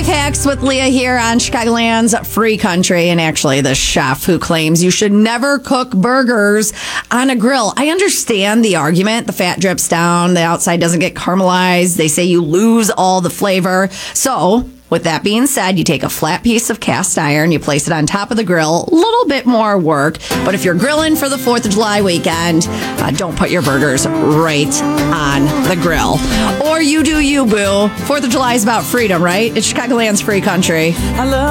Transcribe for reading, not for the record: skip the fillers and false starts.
Life Hacks with Leah here on Chicagoland's Free Country. And actually, the chef who claims you should never cook burgers on a grill. I understand the argument. The fat drips down. The outside doesn't get caramelized. They say you lose all the flavor. So, with that being said, you take a flat piece of cast iron, you place it on top of the grill. A little bit more work. But if you're grilling for the 4th of July weekend, don't put your burgers right on the grill. Or you do you, boo. 4th of July is about freedom, right? It's Chicagoland's Free Country.